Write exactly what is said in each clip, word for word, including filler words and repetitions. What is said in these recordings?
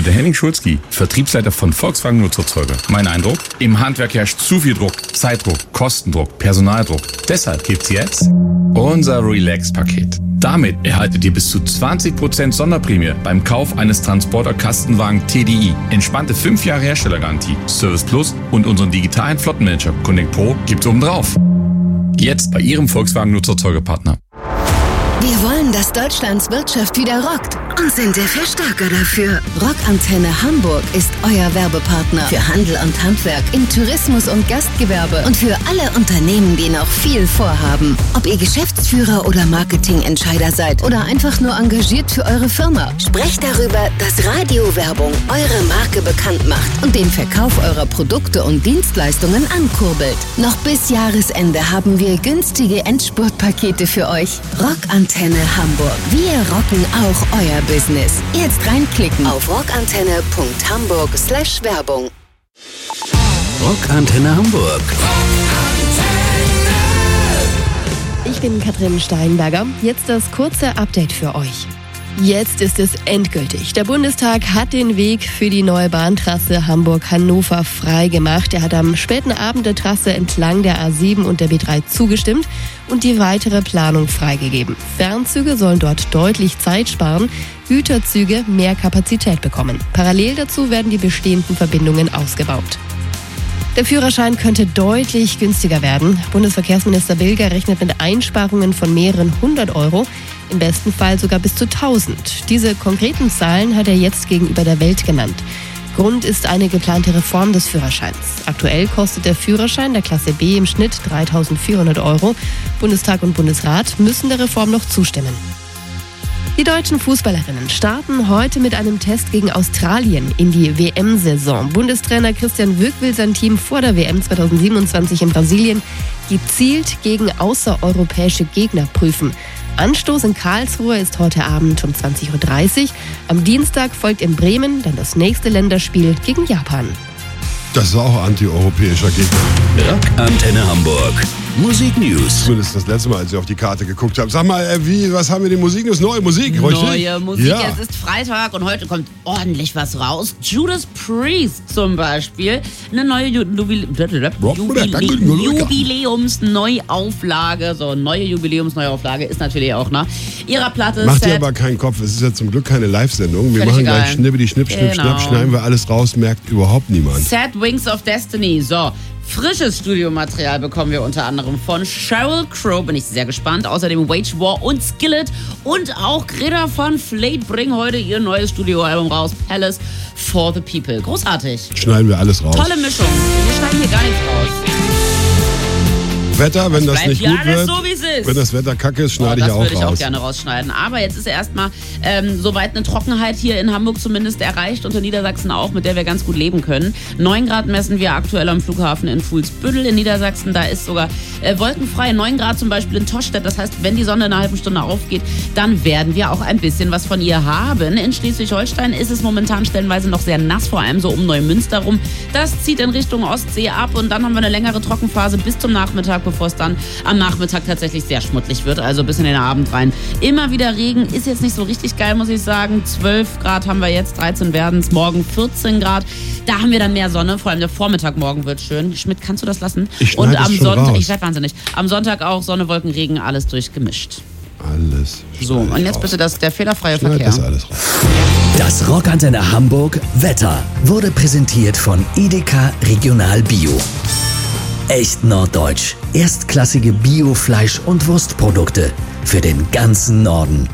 der Henning Schulzki, Vertriebsleiter von Volkswagen Nutzerzeuger. Mein Eindruck? Im Handwerk herrscht zu viel Druck, Zeitdruck, Kostendruck, Personaldruck. Deshalb gibt's jetzt unser Relax-Paket. Damit erhaltet ihr bis zu zwanzig Prozent Sonderprämie beim Kauf eines Transporter-Kastenwagen T D I. Entspannte fünf Jahre Herstellergarantie, Service Plus und unseren digitalen Flottenmanager Connect Pro gibt's obendrauf. Jetzt bei Ihrem Volkswagen Nutzerzeugerpartner. Wir wollen, dass Deutschlands Wirtschaft wieder rockt und sind der Verstärker dafür. Rockantenne Hamburg ist euer Werbepartner für Handel und Handwerk, im Tourismus und Gastgewerbe und für alle Unternehmen, die noch viel vorhaben. Ob ihr Geschäftsführer oder Marketingentscheider seid oder einfach nur engagiert für eure Firma, sprecht darüber, dass Radiowerbung eure Marke bekannt macht und den Verkauf eurer Produkte und Dienstleistungen ankurbelt. Noch bis Jahresende haben wir günstige Endspurtpakete für euch. Rockantenne Hamburg. Wir rocken auch euer Business. Jetzt reinklicken auf rockantenne punkt hamburg slash Werbung. Rockantenne Hamburg. Ich bin Katrin Steinberger. Jetzt das kurze Update für euch. Jetzt ist es endgültig. Der Bundestag hat den Weg für die neue Bahntrasse Hamburg-Hannover freigemacht. Er hat am späten Abend der Trasse entlang der A sieben und der B drei zugestimmt und die weitere Planung freigegeben. Fernzüge sollen dort deutlich Zeit sparen, Güterzüge mehr Kapazität bekommen. Parallel dazu werden die bestehenden Verbindungen ausgebaut. Der Führerschein könnte deutlich günstiger werden. Bundesverkehrsminister Bilger rechnet mit Einsparungen von mehreren hundert Euro, im besten Fall sogar bis zu tausend. Diese konkreten Zahlen hat er jetzt gegenüber der Welt genannt. Grund ist eine geplante Reform des Führerscheins. Aktuell kostet der Führerschein der Klasse B im Schnitt dreitausendvierhundert Euro. Bundestag und Bundesrat müssen der Reform noch zustimmen. Die deutschen Fußballerinnen starten heute mit einem Test gegen Australien in die W M-Saison. Bundestrainer Christian Wück will sein Team vor der W M zweitausendsiebenundzwanzig in Brasilien gezielt gegen außereuropäische Gegner prüfen. Anstoß in Karlsruhe ist heute Abend um zwanzig Uhr dreißig. Am Dienstag folgt in Bremen dann das nächste Länderspiel gegen Japan. Das ist auch anti-europäischer Gegner. Rockantenne Hamburg. Musik News. Zumindest das letzte Mal, als ich auf die Karte geguckt habe. Sag mal, äh, wie, was haben wir in den Musik News? Neue Musik, richtig? Neue Musik. Ja. Es ist Freitag und heute kommt ordentlich was raus. Judas Priest zum Beispiel. Eine neue Ju- Jubil- Jubil- Jubiläumsneuauflage. So, neue Jubiläumsneuauflage ist natürlich auch nach ihrer Platte. Macht Sad- dir aber keinen Kopf. Es ist ja zum Glück keine Live-Sendung. Wir Völlig machen egal. gleich Schnibbidi, Schnipp, Schnipp, Genau. Schnapp, schneiden wir alles raus, merkt überhaupt niemand. Sad Wings of Destiny. So, frisches Studiomaterial bekommen wir unter anderem von Sheryl Crow. Bin ich sehr gespannt. Außerdem Wage War und Skillet. Und auch Greta van Fleet bringen heute ihr neues Studioalbum raus. Palace for the People. Großartig. Schneiden wir alles raus. Tolle Mischung. Wir schneiden hier gar nichts raus. Wetter, wenn das bleibt nicht ja gut alles wird, so, wie es ist. wenn das Wetter kacke ist, schneide Oh, ich das auch würde ich auch raus. gerne rausschneiden. Aber jetzt ist erstmal ähm, soweit eine Trockenheit hier in Hamburg zumindest erreicht und in Niedersachsen auch, mit der wir ganz gut leben können. neun Grad messen wir aktuell am Flughafen in Fuhlsbüttel in Niedersachsen. Da ist sogar äh, wolkenfrei. neun Grad zum Beispiel in Toschstedt. Das heißt, wenn die Sonne in einer halben Stunde aufgeht, dann werden wir auch ein bisschen was von ihr haben. In Schleswig-Holstein ist es momentan stellenweise noch sehr nass, vor allem so um Neumünster rum. Das zieht in Richtung Ostsee ab und dann haben wir eine längere Trockenphase bis zum Nachmittag, bevor es dann am Nachmittag tatsächlich sehr schmuddelig wird, also bis in den Abend rein. Immer wieder Regen, ist jetzt nicht so richtig geil, muss ich sagen. zwölf Grad haben wir jetzt, dreizehn werden es, morgen vierzehn Grad. Da haben wir dann mehr Sonne, vor allem der Vormittag morgen wird schön. Schmidt, kannst du das lassen? Ich schneide Und es am schon Sonntag, raus. ich werde wahnsinnig, am Sonntag auch Sonne, Wolken, Regen, alles durchgemischt. Alles. So, und jetzt bitte das, der fehlerfreie Schneid Verkehr. das alles raus. Das Rockantenne Hamburg Wetter wurde präsentiert von Edeka Regional Bio. Echt norddeutsch. Erstklassige Bio-Fleisch- und Wurstprodukte für den ganzen Norden.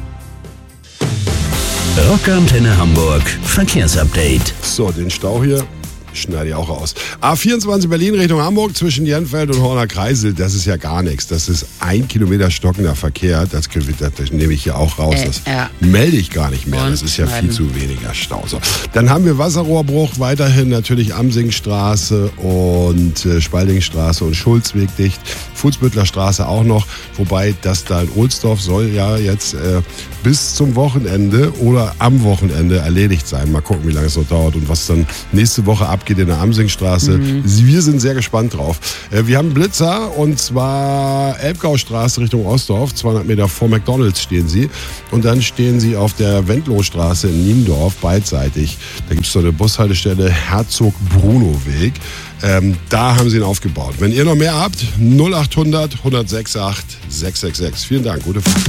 Rockantenne Hamburg Verkehrsupdate. So, den Stau hier schneide ich auch raus. A vierundzwanzig Berlin Richtung Hamburg zwischen Jenfeld und Horner Kreisel, das ist ja gar nichts. Das ist ein Kilometer stockender Verkehr. Das, das nehme ich hier auch raus. Äh, Das ja. melde ich gar nicht mehr. Und Das ist ja schneiden. viel zu weniger Stau. So. Dann haben wir Wasserrohrbruch, weiterhin natürlich Amsingstraße und äh, Spaldingstraße und Schulzweg dicht. Fuhlsbüttler Straße auch noch, wobei das da in Ohlsdorf soll ja jetzt äh, bis zum Wochenende oder am Wochenende erledigt sein. Mal gucken, wie lange es noch dauert und was dann nächste Woche abgeht. abgeht in der Amsingstraße. Mhm. Wir sind sehr gespannt drauf. Äh, wir haben Blitzer und zwar Elbgaustraße Richtung Ostdorf. zweihundert Meter vor McDonalds stehen sie. Und dann stehen sie auf der Wendlohstraße in Niendorf, beidseitig. Da gibt es so eine Bushaltestelle Herzog-Bruno-Weg. Ähm, da haben sie ihn aufgebaut. Wenn ihr noch mehr habt, null acht hundert, hundertsechsundachtzig, sechshundertsechsundsechzig. Vielen Dank, gute Fahrt.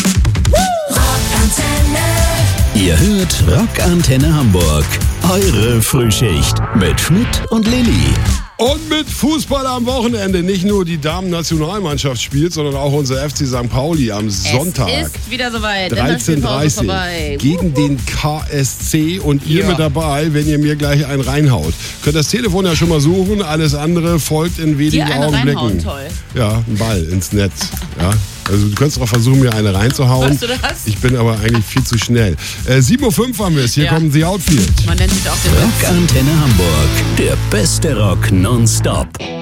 Ihr hört Rockantenne Hamburg. Eure Frühschicht mit Schmidt und Lilly. Und mit Fußball am Wochenende. Nicht nur die Damen-Nationalmannschaft spielt, sondern auch unser F C Sankt Pauli am Sonntag. Es ist wieder soweit. dreizehn Uhr dreißig gegen den K S C. Und ihr ja. mit dabei, wenn ihr mir gleich einen reinhaut. Könnt das Telefon ja schon mal suchen. Alles andere folgt in wenigen Dir eine Augenblicken. Reinhauen, toll. Ja, ein Ball ins Netz. Ja. Also du könntest auch versuchen, mir eine reinzuhauen. Machst du das? Ich bin aber eigentlich viel zu schnell. Äh, sieben Uhr fünf haben wir es. Hier ja. kommen The Outfield. Man nennt sich auch den Rockantenne Hamburg. Der beste Rock nonstop.